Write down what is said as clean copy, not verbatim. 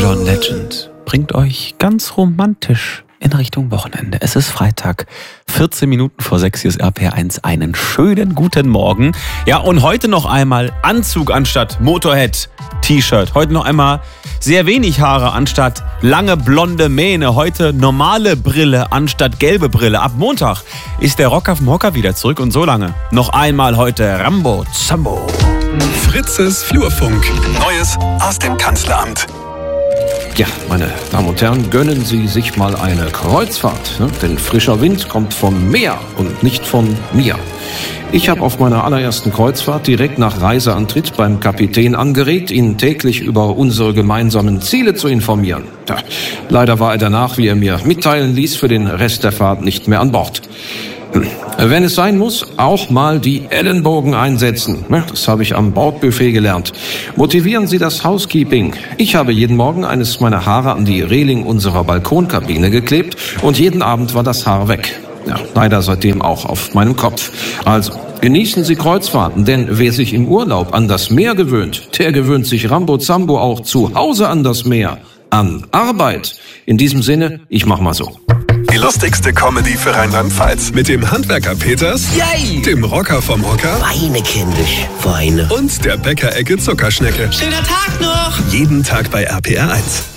John Legend bringt euch ganz romantisch in Richtung Wochenende. Es ist Freitag, 14 Minuten vor 6, hier ist RPR1. Einen schönen guten Morgen. Ja, und heute noch einmal Anzug anstatt Motorhead-T-Shirt. Heute noch einmal sehr wenig Haare anstatt lange blonde Mähne. Heute normale Brille anstatt gelbe Brille. Ab Montag ist der Rocker vom Hocker wieder zurück und so lange. Noch einmal heute Rambo Zambo. Fritzes Flurfunk. Neues aus dem Kanzleramt. Ja, meine Damen und Herren, gönnen Sie sich mal eine Kreuzfahrt, ne? Denn frischer Wind kommt vom Meer und nicht von mir. Ich habe auf meiner allerersten Kreuzfahrt direkt nach Reiseantritt beim Kapitän angeregt, ihn täglich über unsere gemeinsamen Ziele zu informieren. Ja, leider war er danach, wie er mir mitteilen ließ, für den Rest der Fahrt nicht mehr an Bord. Wenn es sein muss, auch mal die Ellenbogen einsetzen. Das habe ich am Bordbuffet gelernt. Motivieren Sie das Housekeeping. Ich habe jeden Morgen eines meiner Haare an die Reling unserer Balkonkabine geklebt und jeden Abend war das Haar weg. Ja, leider seitdem auch auf meinem Kopf. Also, genießen Sie Kreuzfahrten, denn wer sich im Urlaub an das Meer gewöhnt, der gewöhnt sich Rambo Zambo auch zu Hause an das Meer. An Arbeit. In diesem Sinne, ich mach mal so. Die lustigste Comedy für Rheinland-Pfalz. Mit dem Handwerker Peters, Yay! dem Rocker vom Hocker Weine kindisch, Weine. und der Bäckerecke Zuckerschnecke. Schöner Tag noch! Jeden Tag bei RPR1.